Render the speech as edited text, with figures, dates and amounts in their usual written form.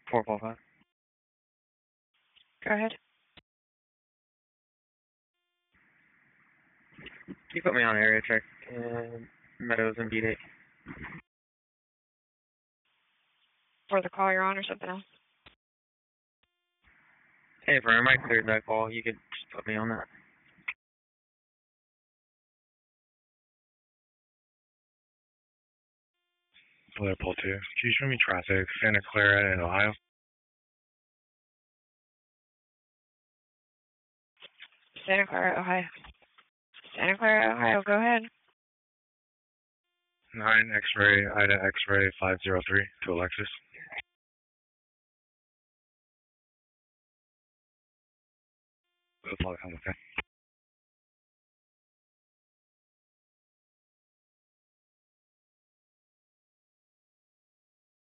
445. Go ahead. Can you put me on area check in Meadows and Beat 8? For the call you're on or something else? Hey, Vern, I cleared that call. You could just put me on that. Blair Pole 2. Can you show me traffic, Santa Clara and Ohio? Santa Clara, Ohio. Santa Clara, Ohio, go ahead. 9 X-ray, Ida X-ray 503 to Alexis. Okay.